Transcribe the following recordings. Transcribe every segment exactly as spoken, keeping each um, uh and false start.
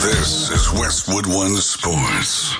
This is Westwood One Sports.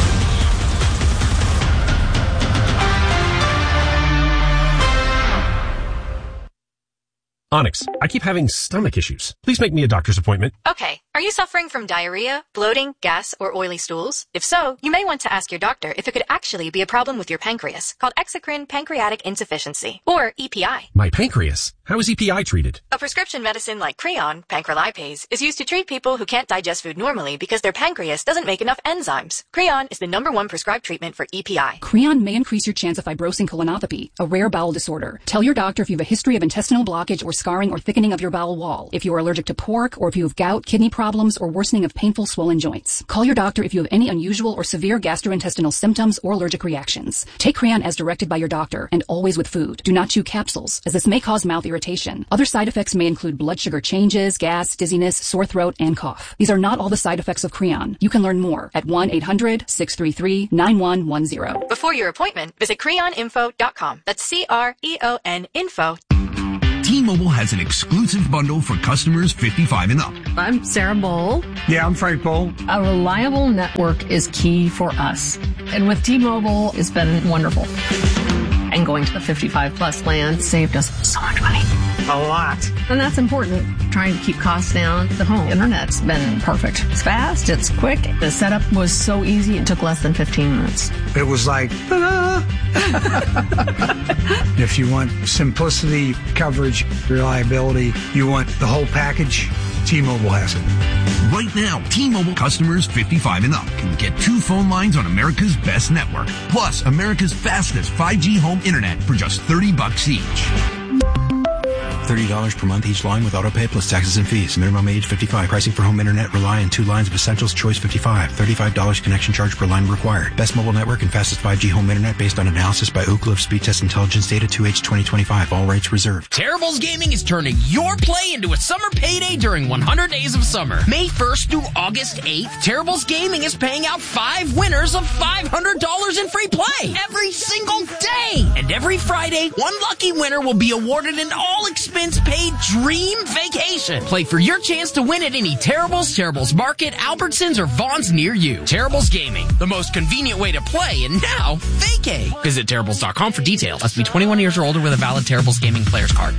Onyx, I keep having stomach issues. Please make me a doctor's appointment. Okay. Are you suffering from diarrhea, bloating, gas, or oily stools? If so, you may want to ask your doctor if it could actually be a problem with your pancreas, called exocrine pancreatic insufficiency, or E P I. My pancreas? How is E P I treated? A prescription medicine like Creon, pancrelipase, is used to treat people who can't digest food normally because their pancreas doesn't make enough enzymes. Creon is the number one prescribed treatment for E P I. Creon may increase your chance of fibrosing colonopathy, a rare bowel disorder. Tell your doctor if you have a history of intestinal blockage or scarring or thickening of your bowel wall, if you are allergic to pork, or if you have gout, kidney problems, or worsening of painful swollen joints. Call your doctor if you have any unusual or severe gastrointestinal symptoms or allergic reactions. Take Creon as directed by your doctor, and always with food. Do not chew capsules, as this may cause mouth irritation. Other side effects may include blood sugar changes, gas, dizziness, sore throat, and cough. These are not all the side effects of Creon. You can learn more at one eight hundred six three three nine one one zero. Before your appointment, visit creon info dot com. That's C R E O N info. T-Mobile has an exclusive bundle for customers fifty-five and up. I'm Sarah Bowl. Yeah, I'm Frank Bowl. A reliable network is key for us. And with T-Mobile, it's been wonderful. And going to the fifty-five plus plan saved us so much money. A lot. And that's important. Trying to keep costs down. The home internet's been perfect. It's fast. It's quick. The setup was so easy. It took less than fifteen minutes. It was like, ta-da! If you want simplicity, coverage, reliability, you want the whole package, T-Mobile has it. Right now, T-Mobile customers fifty-five and up can get two phone lines on America's best network, plus America's fastest five G home internet for just thirty bucks each. thirty dollars per month each line with autopay plus taxes and fees. Minimum age fifty-five. Pricing for home internet rely on two lines of Essentials Choice fifty-five. thirty-five dollars connection charge per line required. Best mobile network and fastest five G home internet based on analysis by Ookla of Speed Test Intelligence Data two H twenty twenty-five. All rights reserved. Terribles Gaming is turning your play into a summer payday during one hundred days of summer. May first through August eighth, Terribles Gaming is paying out five winners of five hundred dollars in free play every single day. And every Friday, one lucky winner will be awarded an all-expense-paid dream vacation. Play for your chance to win at any Terribles, Terribles Market, Albertsons, or Vaughn's near you. Terribles Gaming, the most convenient way to play and now vacay. Visit Terribles dot com for details. Must be twenty-one years or older with a valid Terribles Gaming player's card.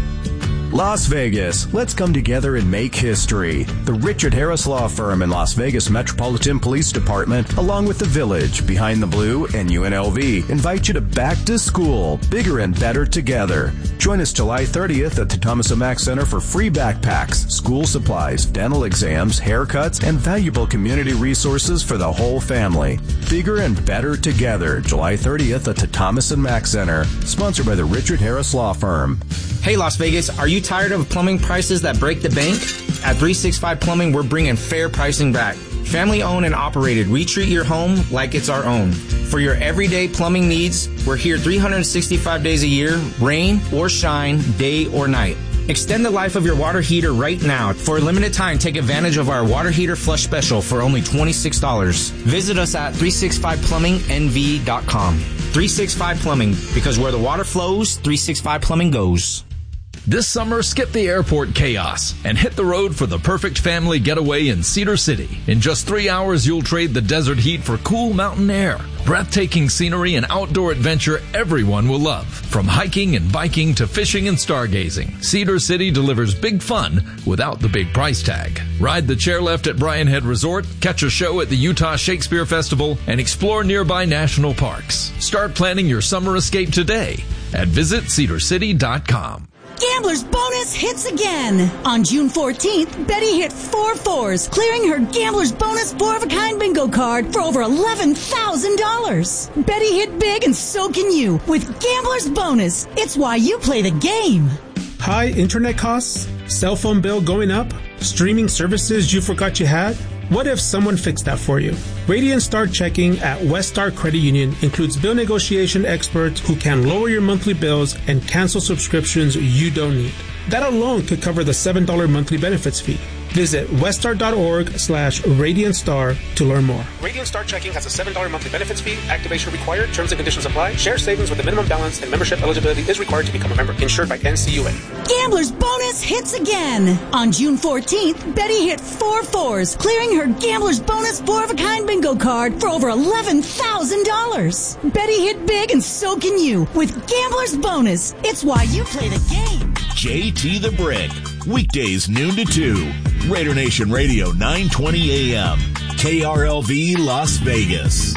Las Vegas. Let's come together and make history. The Richard Harris Law Firm and Las Vegas Metropolitan Police Department, along with the Village, Behind the Blue, and U N L V, invite you to Back to School, bigger and better together. Join us July thirtieth at the Thomas O. Mack Center for free backpacks, school supplies, dental exams, haircuts, and valuable community resources for the whole family. Bigger and better together, July thirtieth at the Thomas and Mack Center, sponsored by the Richard Harris Law Firm. Hey Las Vegas, are you tired of plumbing prices that break the bank? At three sixty-five Plumbing, we're bringing fair pricing back. Family owned and operated, we treat your home like it's our own. For your everyday plumbing needs, we're here three hundred sixty-five days a year, rain or shine, day or night. Extend the life of your water heater right now. For a limited time, take advantage of our water heater flush special for only twenty-six dollars. Visit us at three sixty-five plumbing N V dot com. three sixty-five Plumbing, because where the water flows, three sixty-five Plumbing goes. This summer, skip the airport chaos and hit the road for the perfect family getaway in Cedar City. In just three hours, you'll trade the desert heat for cool mountain air. Breathtaking scenery and outdoor adventure everyone will love. From hiking and biking to fishing and stargazing, Cedar City delivers big fun without the big price tag. Ride the chairlift at Bryan Head Resort, catch a show at the Utah Shakespeare Festival, and explore nearby national parks. Start planning your summer escape today at visit cedar city dot com. Gambler's Bonus hits again. On June fourteenth, Betty hit four fours, clearing her Gambler's Bonus four-of-a-kind bingo card for over eleven thousand dollars. Betty hit big, and so can you with Gambler's Bonus. It's why you play the game. High internet costs? Cell phone bill going up? Streaming services you forgot you had? What if someone fixed that for you? Radiant Start Checking at Weststar Credit Union includes bill negotiation experts who can lower your monthly bills and cancel subscriptions you don't need. That alone could cover the seven dollars monthly benefits fee. Visit weststar.org slash Radiant Star to learn more. Radiant Star Checking has a seven dollars monthly benefits fee. Activation required. Terms and conditions apply. Share savings with a minimum balance and membership eligibility is required to become a member. Insured by N C U A. Gambler's Bonus hits again. On June fourteenth, Betty hit four fours, clearing her Gambler's Bonus four-of-a-kind bingo card for over eleven thousand dollars. Betty hit big and so can you with Gambler's Bonus. It's why you play the game. J T the Brick. Weekdays noon to two. Raider Nation Radio nine twenty A M. K R L V Las Vegas.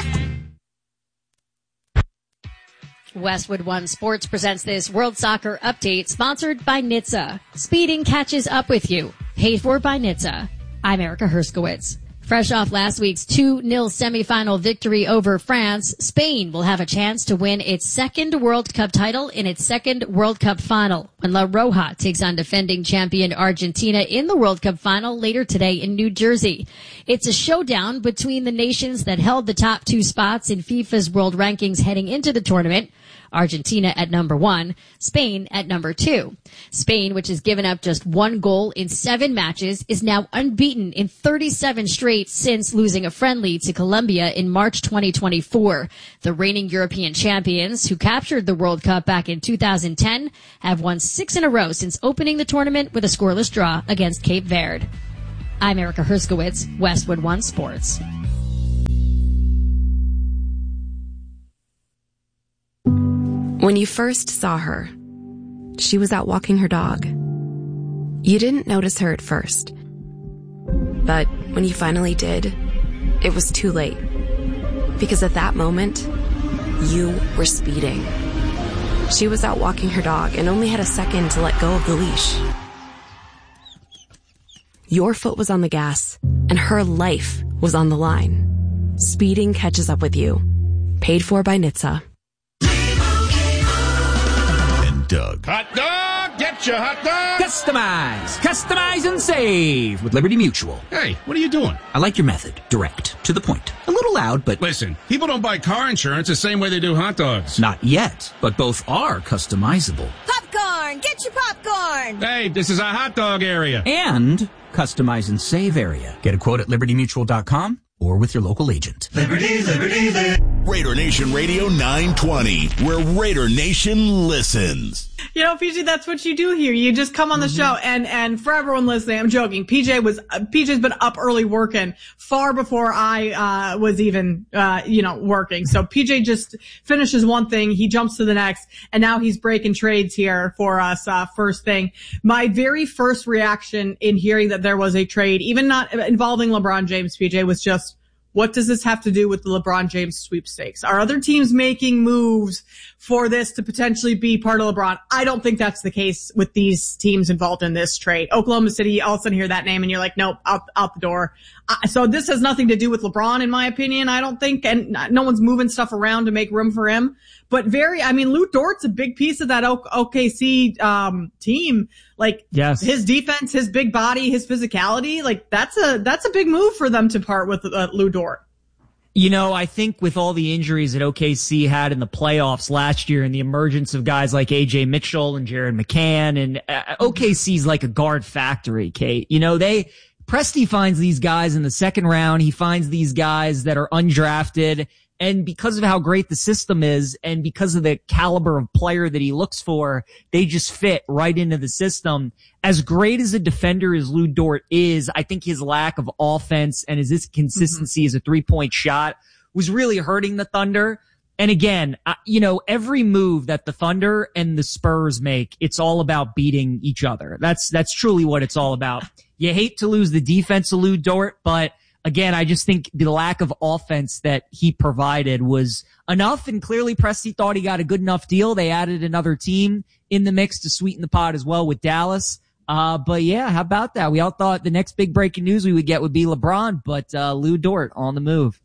Westwood One Sports presents this World Soccer Update sponsored by N H T S A. Speeding catches up with you. Paid for by N H T S A. I'm Erica Herskowitz. Fresh off last week's two nil semifinal victory over France, Spain will have a chance to win its second World Cup title in its second World Cup final when La Roja takes on defending champion Argentina in the World Cup final later today in New Jersey. It's a showdown between the nations that held the top two spots in FIFA's world rankings heading into the tournament. Argentina at number one, Spain at number two. Spain, which has given up just one goal in seven matches, is now unbeaten in thirty-seven straight since losing a friendly to Colombia in March twenty twenty-four. The reigning European champions, who captured the World Cup back in two thousand ten, have won six in a row since opening the tournament with a scoreless draw against Cape Verde. I'm Erica Herskowitz, Westwood One Sports. When you first saw her, she was out walking her dog. You didn't notice her at first. But when you finally did, it was too late. Because at that moment, you were speeding. She was out walking her dog and only had a second to let go of the leash. Your foot was on the gas, and her life was on the line. Speeding catches up with you. Paid for by N H T S A. Doug. Hot dog! Get your hot dog! Customize! Customize and save with Liberty Mutual. Hey, what are you doing? I like your method. Direct. To the point. A little loud, but... Listen, people don't buy car insurance the same way they do hot dogs. Not yet, but both are customizable. Popcorn! Get your popcorn! Hey, this is a hot dog area. And customize and save area. Get a quote at liberty mutual dot com or with your local agent. Liberty, Liberty, Liberty. Raider Nation Radio nine twenty, where Raider Nation listens. You know, P J, that's what you do here. You just come on the mm-hmm. show, and and for everyone listening, I'm joking. P J was uh, P J's been up early working far before I uh was even uh you know working. So P J just finishes one thing, he jumps to the next, and now he's breaking trades here for us. Uh first thing, my very first reaction in hearing that there was a trade, even not involving LeBron James, P J, was just, what does this have to do with the LeBron James sweepstakes? Are other teams making moves for this to potentially be part of LeBron? I don't think that's the case with these teams involved in this trade. Oklahoma City, all of a sudden hear that name and you're like, nope, out, out the door. Uh, so this has nothing to do with LeBron, in my opinion, I don't think. And no one's moving stuff around to make room for him. But very, I mean, Lou Dort's a big piece of that O K C um team. Like, yes. His defense, his big body, his physicality, like that's a that's a big move for them to part with uh, Lou Dort. You know, I think with all the injuries that O K C had in the playoffs last year and the emergence of guys like A J Mitchell and Jared McCann, and uh, O K C's like a guard factory, Kate. You know, they, Presti finds these guys in the second round. He finds these guys that are undrafted. And because of how great the system is and because of the caliber of player that he looks for, they just fit right into the system. As great as a defender as Lou Dort is, I think his lack of offense and his consistency mm-hmm. as a three-point shot was really hurting the Thunder. And again, uh, you know, every move that the Thunder and the Spurs make, it's all about beating each other. That's, that's truly what it's all about. You hate to lose the defense of Lou Dort, but again, I just think the lack of offense that he provided was enough, and clearly Presti thought he got a good enough deal. They added another team in the mix to sweeten the pot as well with Dallas. Uh, but yeah, how about that? We all thought the next big breaking news we would get would be LeBron, but uh, Lou Dort on the move.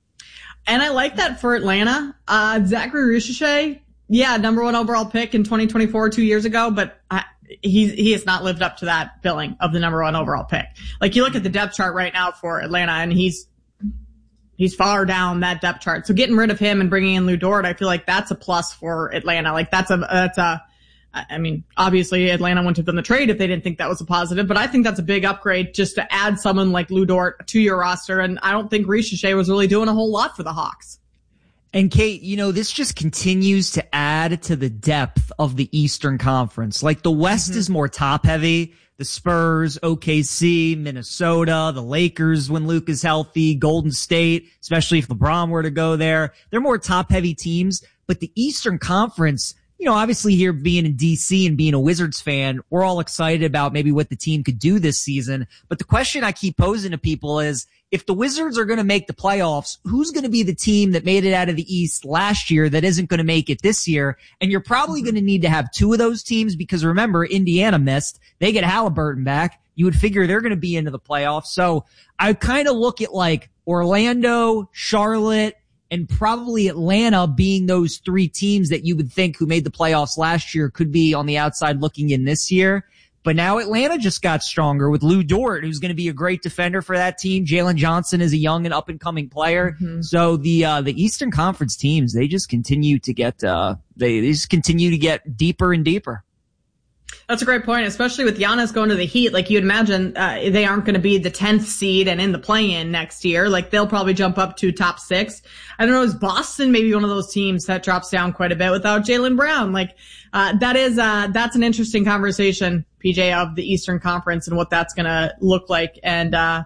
And I like that for Atlanta. Uh, Zachary Richichet, yeah, number one overall pick in twenty twenty-four, two years ago, but I, he he has not lived up to that billing of the number one overall pick. Like, you look at the depth chart right now for Atlanta, and he's he's far down that depth chart. So getting rid of him and bringing in Lou Dort, I feel like that's a plus for Atlanta. Like, that's a that's a I mean, obviously Atlanta wouldn't have done the trade if they didn't think that was a positive, but I think that's a big upgrade just to add someone like Lou Dort to your roster. And I don't think Richelet was really doing a whole lot for the Hawks. And Kate, you know, this just continues to add to the depth of the Eastern Conference. Like the West mm-hmm. is more top heavy. The Spurs, O K C, Minnesota, the Lakers when Luke is healthy, Golden State, especially if LeBron were to go there. They're more top heavy teams, but the Eastern Conference, you know, obviously here being in D C and being a Wizards fan, we're all excited about maybe what the team could do this season. But the question I keep posing to people is, if the Wizards are going to make the playoffs, who's going to be the team that made it out of the East last year that isn't going to make it this year? And you're probably going to need to have two of those teams because remember, Indiana missed. They get Halliburton back. You would figure they're going to be into the playoffs. So I kind of look at like Orlando, Charlotte, and probably Atlanta being those three teams that you would think who made the playoffs last year could be on the outside looking in this year. But now Atlanta just got stronger with Lou Dort, who's going to be a great defender for that team. Jalen Johnson is a young and up and coming player. Mm-hmm. So the, uh, the Eastern Conference teams, they just continue to get, uh, they, they just continue to get deeper and deeper. That's a great point, especially with Giannis going to the Heat. Like you'd imagine, uh, they aren't going to be the tenth seed and in the play-in next year. Like they'll probably jump up to top six. I don't know, is Boston maybe one of those teams that drops down quite a bit without Jaylen Brown? Like, uh, that is, uh, that's an interesting conversation, P J, of the Eastern Conference and what that's going to look like and, uh,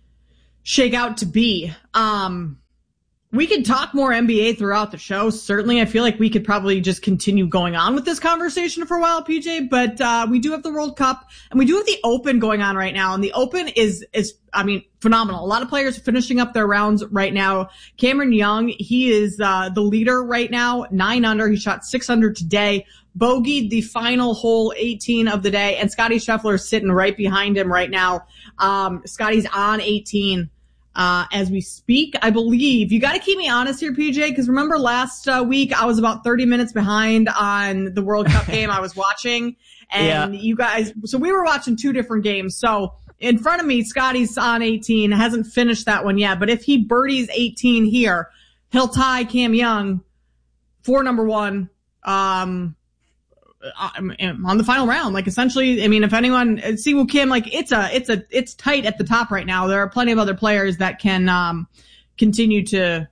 shake out to be. Um, We could talk more N B A throughout the show. Certainly, I feel like we could probably just continue going on with this conversation for a while, P J. But uh we do have the World Cup and we do have the Open going on right now. And the Open is, is I mean, phenomenal. A lot of players are finishing up their rounds right now. Cameron Young, he is uh the leader right now, nine under. He shot six under today. Bogeyed the final hole eighteen of the day. And Scottie Scheffler is sitting right behind him right now. Um Scottie's on eighteen. Uh, as we speak, I believe. You got to keep me honest here, P J, because remember last uh, week I was about thirty minutes behind on the World Cup game I was watching, and yeah. you guys, so we were watching two different games. So in front of me, Scottie's on eighteen, hasn't finished that one yet, but if he birdies eighteen here, he'll tie Cam Young for number one. Um, on the final round, like essentially, I mean, if anyone, Siwoo Kim, like it's a, it's a, it's tight at the top right now. There are plenty of other players that can, um, continue to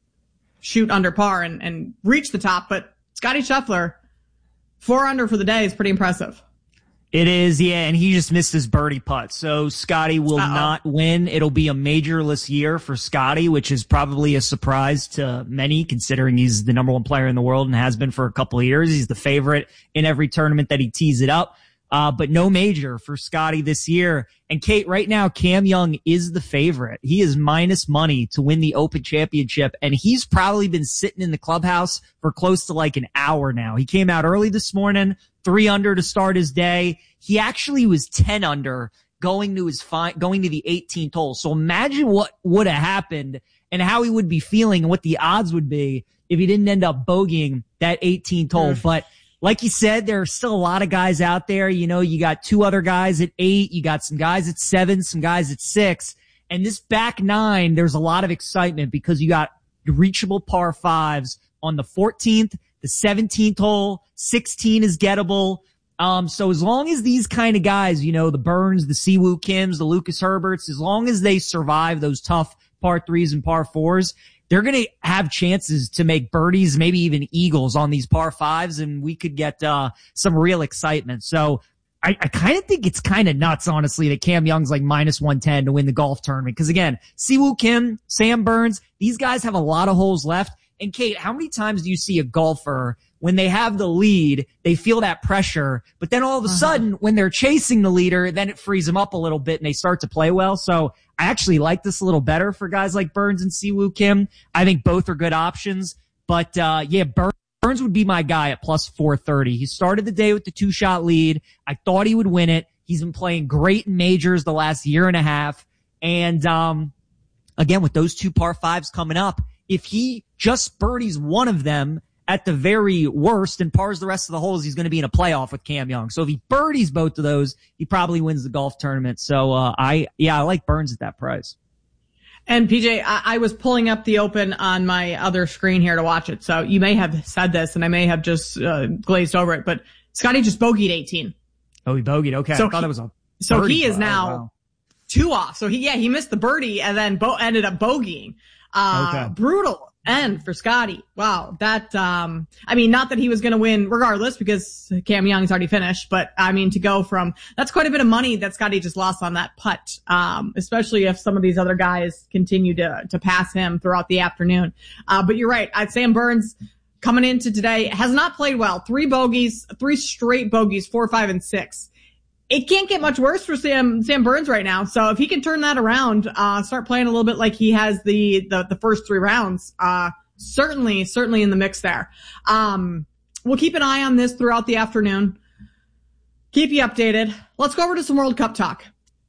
shoot under par and, and reach the top, but Scottie Scheffler, four under for the day is pretty impressive. It is, yeah, and he just missed his birdie putt. So Scottie will Uh-oh. not win. It'll be a majorless year for Scottie, which is probably a surprise to many considering he's the number one player in the world and has been for a couple of years. He's the favorite in every tournament that he tees it up. Uh, but no major for Scottie this year. And Kate, right now, Cam Young is the favorite. He is minus money to win the Open Championship, and he's probably been sitting in the clubhouse for close to like an hour now. He came out early this morning, three under to start his day. He actually was ten under going to his fi- going to the eighteenth hole. So imagine what would have happened and how he would be feeling and what the odds would be if he didn't end up bogeying that eighteenth hole. Mm. But like you said, there are still a lot of guys out there. You know, you got two other guys at eight. You got some guys at seven, some guys at six. And this back nine, there's a lot of excitement because you got reachable par fives on the fourteenth, the seventeenth hole, sixteen is gettable. Um, so as long as these kind of guys, you know, the Burns, the Siwoo Kims, the Lucas Herberts, as long as they survive those tough par threes and par fours, they're going to have chances to make birdies, maybe even eagles on these par fives, and we could get uh some real excitement. So I, I kind of think it's kind of nuts, honestly, that Cam Young's like minus one ten to win the golf tournament. Because again, Siwoo Kim, Sam Burns, these guys have a lot of holes left. And Kate, how many times do you see a golfer when they have the lead, they feel that pressure, but then all of a uh-huh. sudden when they're chasing the leader, then it frees them up a little bit and they start to play well. So I actually like this a little better for guys like Burns and Siwoo Kim. I think both are good options, but uh yeah, Burns Burns would be my guy at plus four thirty. He started the day with the two shot lead. I thought he would win it. He's been playing great in majors the last year and a half. And, um, again, with those two par fives coming up, if he just birdies one of them at the very worst and pars the rest of the holes, he's going to be in a playoff with Cam Young. So if he birdies both of those, he probably wins the golf tournament. So, uh, I, yeah, I like Burns at that price. And P J, I, I was pulling up the Open on my other screen here to watch it. So you may have said this and I may have just uh, glazed over it, but Scotty just bogeyed eighteen. Oh, he bogeyed. Okay. So I thought he, it was a So birdie he is ball. now Oh, wow. two off. So he, yeah, he missed the birdie and then bo- ended up bogeying. Uh, Okay. Brutal end for Scotty. Wow. That, um, I mean, not that he was going to win regardless because Cam Young's already finished, but I mean, to go from, that's quite a bit of money that Scotty just lost on that putt. Um, especially if some of these other guys continue to, to pass him throughout the afternoon. Uh, but you're right. I'd Sam Burns coming into today has not played well. Three bogeys, three straight bogeys, four, five, and six. It can't get much worse for Sam, Sam Burns right now. So if he can turn that around, uh, start playing a little bit like he has the, the, the first three rounds, uh, certainly, certainly in the mix there. Um, we'll keep an eye on this throughout the afternoon. Keep you updated. Let's go over to some World Cup talk.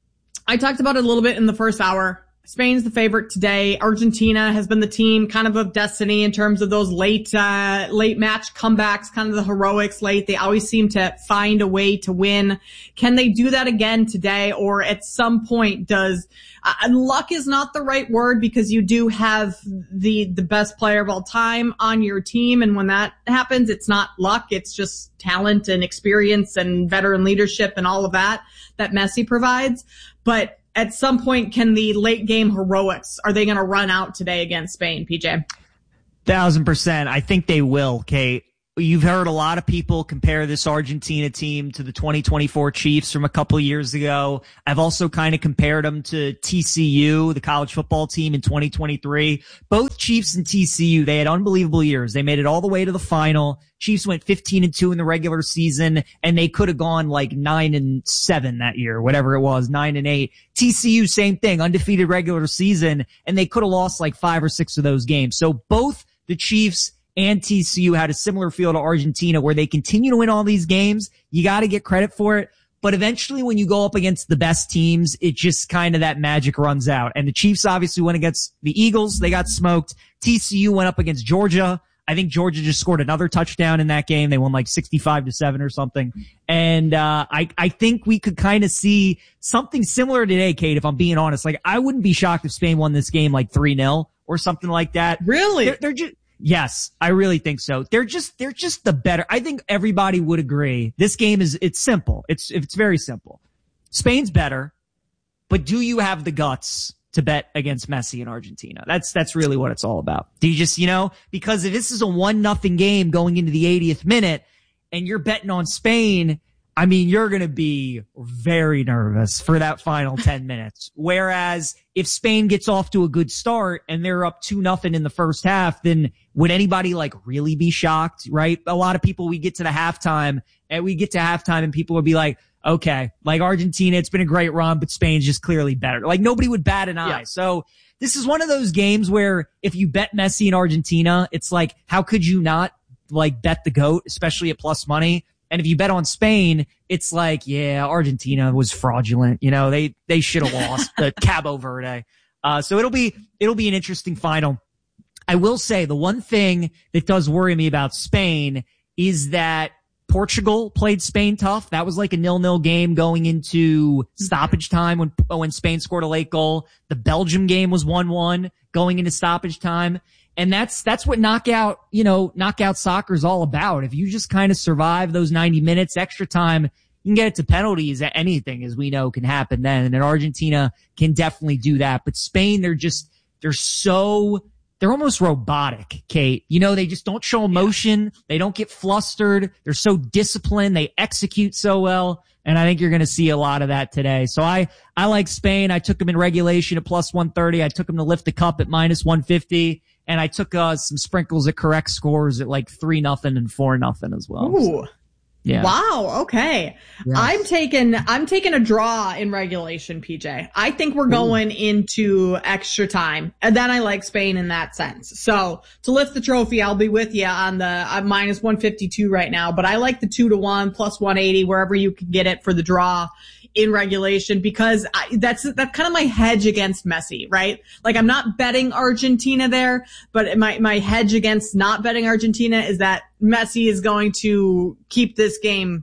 I talked about it a little bit in the first hour. Spain's the favorite today. Argentina has been the team kind of of destiny in terms of those late, uh, late match comebacks, kind of the heroics late. They always seem to find a way to win. Can they do that again today? Or at some point does, uh, luck is not the right word because you do have the, the best player of all time on your team. And when that happens, it's not luck. It's just talent and experience and veteran leadership and all of that that Messi provides. But at some point, can the late game heroics, are they going to run out today against Spain, P J? Thousand percent. I think they will, Kate. You've heard a lot of people compare this Argentina team to the twenty twenty-four Chiefs from a couple of years ago. I've also kind of compared them to T C U, the college football team in twenty twenty-three. Both Chiefs and T C U, they had unbelievable years. They made it all the way to the final. Chiefs went fifteen and two in the regular season, and they could have gone like nine and seven that year, whatever it was, nine and eight. T C U, same thing, undefeated regular season, and they could have lost like five or six of those games. So both the Chiefs and T C U had a similar feel to Argentina where they continue to win all these games. You got to get credit for it. But eventually when you go up against the best teams, it just kind of that magic runs out. And the Chiefs obviously went against the Eagles. They got smoked. T C U went up against Georgia. I think Georgia just scored another touchdown in that game. They won like sixty-five to seven or something. And, uh, I, I think we could kind of see something similar today, Kate, if I'm being honest. Like, I wouldn't be shocked if Spain won this game like three nil or something like that. Really? They're, they're just, yes, I really think so. They're just, they're just the better. I think everybody would agree. This game is, it's simple. It's, it's very simple. Spain's better, but do you have the guts to bet against Messi in Argentina? That's, that's really what it's all about. Do you just, you know, because if this is a one nothing game going into the eightieth minute and you're betting on Spain, I mean, you're going to be very nervous for that final ten minutes. Whereas if Spain gets off to a good start and they're up two nothing in the first half, then would anybody like really be shocked, right? A lot of people, we get to the halftime and we get to halftime and people would be like, okay, like Argentina, it's been a great run, but Spain's just clearly better. Like nobody would bat an eye. Yeah. So this is one of those games where if you bet Messi in Argentina, it's like, how could you not like bet the GOAT, especially at plus money? And if you bet on Spain, it's like, yeah, Argentina was fraudulent. You know, they, they should have lost the Cabo Verde. Uh, so it'll be, it'll be an interesting final. I will say the one thing that does worry me about Spain is that Portugal played Spain tough. That was like a nil-nil game going into stoppage time when, when Spain scored a late goal. The Belgium game was one one going into stoppage time. And that's, that's what knockout, you know, knockout soccer is all about. If you just kind of survive those ninety minutes, extra time, you can get it to penalties. Anything, as we know, can happen then. And Argentina can definitely do that. But Spain, they're just, they're so, they're almost robotic, Kate. You know, they just don't show emotion. They don't get flustered. They're so disciplined. They execute so well. And I think you're going to see a lot of that today. So I, I like Spain. I took them in regulation at plus one thirty. I took them to lift the cup at minus one fifty. And I took uh, some sprinkles at correct scores at like three nothing and four nothing as well. Ooh. So, yeah. Wow. Okay. Yes. I'm taking, I'm taking a draw in regulation, P J. I think we're going Ooh. into extra time. And then I like Spain in that sense. So to lift the trophy, I'll be with you on the uh, minus one fifty-two right now, but I like the two to one plus one eighty, wherever you can get it for the draw in regulation, because I, that's, that's kind of my hedge against Messi, right? Like I'm not betting Argentina there, but my, my hedge against not betting Argentina is that Messi is going to keep this game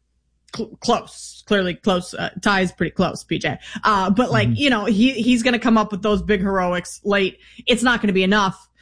cl- close, clearly close, uh, ties pretty close, P J. Uh, but like, mm-hmm. you know, he, he's going to come up with those big heroics late. It's not going to be enough.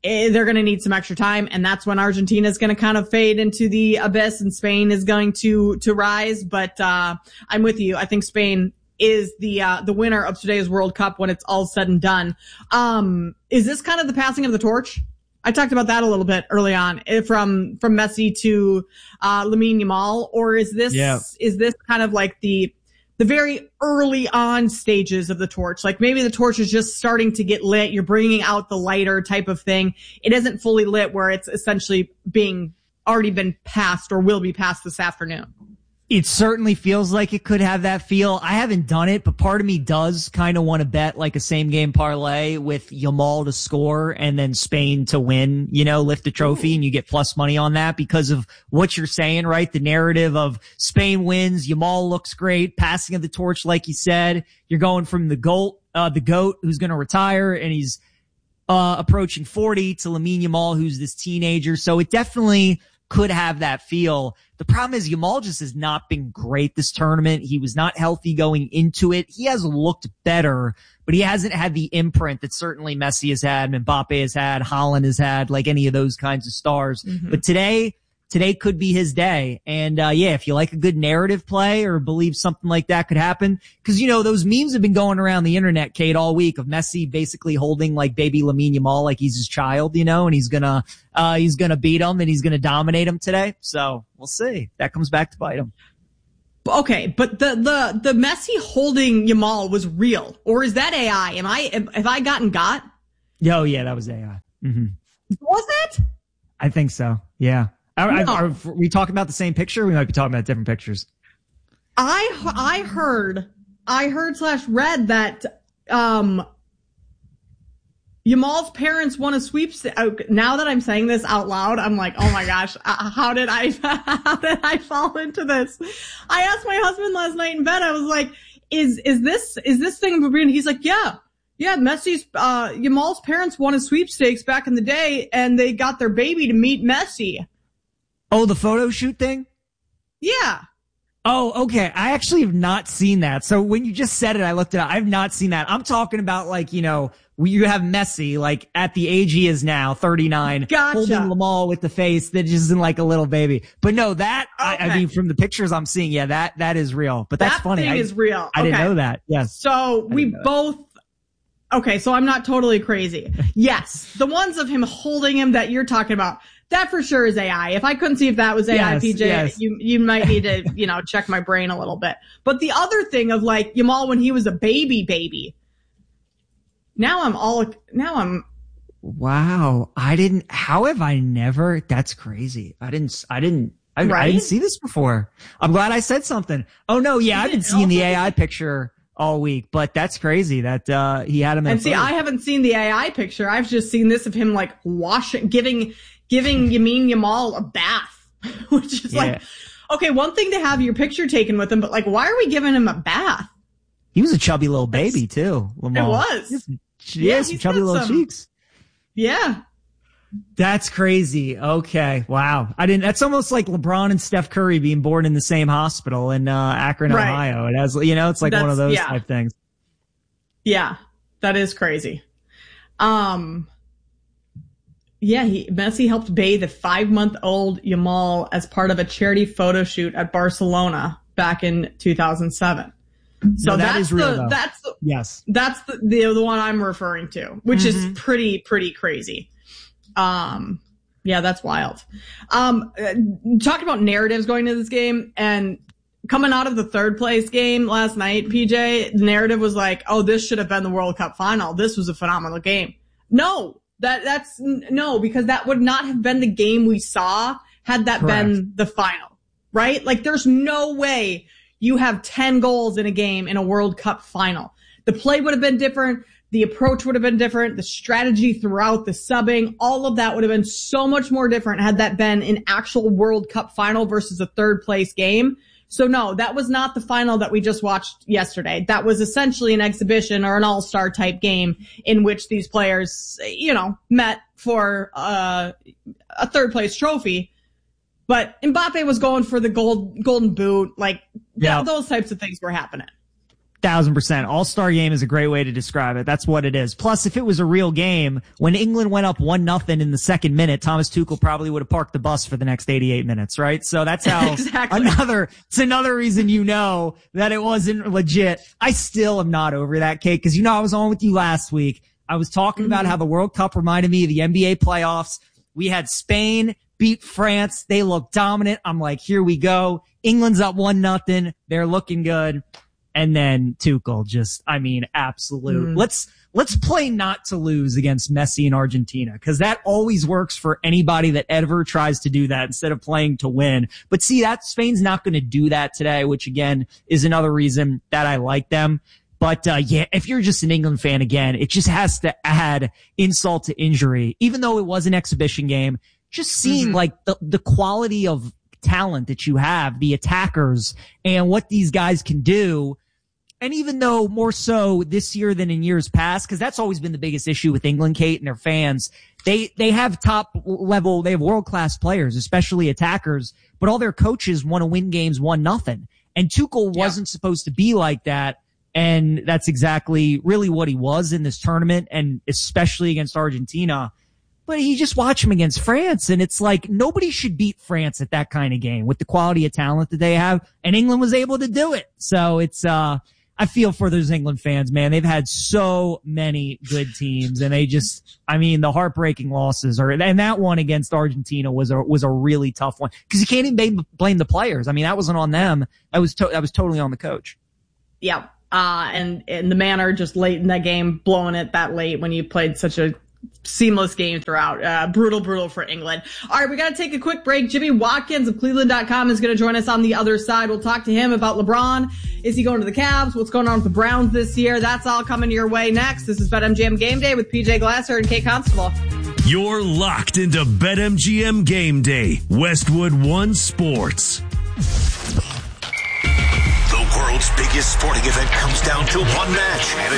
they're going to need some extra time, and that's when Argentina is going to kind of fade into the abyss, and Spain is going to to rise. But uh I'm with you. I think Spain is the uh the winner of today's World Cup when it's all said and done. Um, is this kind of the passing of the torch? I talked about that a little bit early on, from from Messi to uh Lamine Yamal, or is this yeah. is this kind of like the the very early on stages of the torch? Like maybe the torch is just starting to get lit. You're bringing out the lighter type of thing. It isn't fully lit where it's essentially being already been passed or will be passed this afternoon. It certainly feels like it could have that feel. I haven't done it, but part of me does kind of want to bet like a same game parlay with Yamal to score and then Spain to win, you know, lift the trophy, and you get plus money on that because of what you're saying, right? The narrative of Spain wins, Yamal looks great, passing of the torch, like you said. You're going from the GOAT, uh, the GOAT who's going to retire, and he's uh approaching forty, to Lamine Yamal, who's this teenager. So it definitely could have that feel. The problem is Yamal just has not been great this tournament. He was not healthy going into it. He has looked better, but he hasn't had the imprint that certainly Messi has had, Mbappe has had, Haaland has had, like any of those kinds of stars. Mm-hmm. But today, today could be his day. And, uh, yeah, if you like a good narrative play or believe something like that could happen, cause you know, those memes have been going around the internet, Kate, all week of Messi basically holding like baby Lamine Yamal like he's his child, you know, and he's gonna, uh, he's gonna beat him and he's gonna dominate him today. So we'll see. That comes back to bite him. Okay, but the, the, the Messi holding Yamal was real, or is that A I? Am I, have I gotten got? Oh yeah, that was A I. Mm-hmm. Was it? I think so. Yeah. Are, no. are, are we talking about the same picture? Or we might be talking about different pictures. I I heard I heard slash read that um Yamal's parents won a sweepstakes. Now that I'm saying this out loud, I'm like, oh my gosh, uh, how did I how did I fall into this? I asked my husband last night in bed. I was like, is is this is this thing? And he's like, yeah. Yeah, Messi's, uh, Yamal's parents won a sweepstakes back in the day, and they got their baby to meet Messi. Oh, the photo shoot thing? Yeah. Oh, okay. I actually have not seen that. So when you just said it, I looked it up. I've not seen that. I'm talking about like, you know, you have Messi, like at the age he is now, thirty-nine, gotcha. holding Yamal with the face that just isn't like a little baby. But no, that, okay. I, I mean, from the pictures I'm seeing, yeah, that, that is real. But that's that funny. That thing I, is real. I okay. didn't know that. Yes. So we both, okay, so I'm not totally crazy. Yes, the ones of him holding him that you're talking about, that for sure is A I. If I couldn't see if that was A I, yes, P J, yes. you you might need to, you know, check my brain a little bit. But the other thing of like Yamal when he was a baby baby, now I'm all, now I'm. Wow, I didn't, how have I never, that's crazy. I didn't, I didn't, I, right? I didn't see this before. I'm glad I said something. Oh no, yeah, I've been seeing the A I picture all week, but that's crazy that uh he had him in and see I haven't seen the A I picture. I've just seen this of him like washing giving giving Lamine Yamal a bath, which is yeah. like, okay, one thing to have your picture taken with him, but like, why are we giving him a bath? He was a chubby little baby too, Lamar. It was. Yeah, yeah, some chubby little some, cheeks. Yeah. That's crazy. Okay. Wow. I didn't, that's almost like LeBron and Steph Curry being born in the same hospital in, uh, Akron, right. Ohio. It has, you know, it's like that's, one of those yeah. type things. Yeah. That is crazy. Um, yeah, he, Messi helped bathe a five month old Yamal as part of a charity photo shoot at Barcelona back in two thousand seven. So no, that that's is real, the, though. that's the, yes, that's the, the, the one I'm referring to, which mm-hmm. is pretty, pretty crazy. Um, yeah, that's wild. Um, talking about narratives going into this game and coming out of the third place game last night, P J, the narrative was like, oh, this should have been the World Cup final. This was a phenomenal game. No, that, that's no, because that would not have been the game we saw had that Correct. Been the final, right? Like there's no way you have ten goals in a game in a World Cup final. The play would have been different. The approach would have been different. The strategy throughout, the subbing, all of that would have been so much more different had that been an actual World Cup final versus a third place game. So no, that was not the final that we just watched yesterday. That was essentially an exhibition or an all-star type game in which these players, you know, met for uh, a third place trophy. But Mbappe was going for the gold, golden boot. Like, yeah, those types of things were happening. Thousand percent. All-star game is a great way to describe it. That's what it is. Plus, if it was a real game, when England went up one nothing in the second minute, Thomas Tuchel probably would have parked the bus for the next eighty-eight minutes, right? So that's how exactly. another, it's another reason you know that it wasn't legit. I still am not over that, Kate, because you know I was on with you last week. I was talking mm-hmm. about how the World Cup reminded me of the N B A playoffs. We had Spain beat France. They looked dominant. I'm like, here we go. England's up one nothing. They're looking good. And then Tuchel just, I mean, absolute. Mm. Let's, let's play not to lose against Messi and Argentina, because that always works for anybody that ever tries to do that instead of playing to win. But see, that Spain's not going to do that today, which again is another reason that I like them. But, uh, yeah, if you're just an England fan again, it just has to add insult to injury. Even though it was an exhibition game, just seeing mm-hmm. like the, the quality of talent that you have, the attackers and what these guys can do. And even though more so this year than in years past, because that's always been the biggest issue with England, Kate, and their fans, they, they have top level, they have world-class players, especially attackers, but all their coaches want to win games one nothing. And Tuchel yeah. wasn't supposed to be like that. And that's exactly really what he was in this tournament, and especially against Argentina. But you just watch him against France, and it's like nobody should beat France at that kind of game with the quality of talent that they have. And England was able to do it. So it's, uh, I feel for those England fans, man. They've had so many good teams, and they just, I mean, the heartbreaking losses are, and that one against Argentina was a, was a really tough one, because you can't even blame, blame the players. I mean, that wasn't on them. That was, to, that was totally on the coach. Yeah. Uh, and, and the manner just late in that game, blowing it that late when you played such a seamless game throughout. Uh, brutal, brutal for England. All right, we got to take a quick break. Jimmy Watkins of Cleveland dot com is going to join us on the other side. We'll talk to him about LeBron. Is he going to the Cavs? What's going on with the Browns this year? That's all coming your way next. This is BetMGM Game Day with P J Glasser and Kate Constable. You're locked into BetMGM Game Day, Westwood One Sports. The world's biggest sporting event comes down to one match.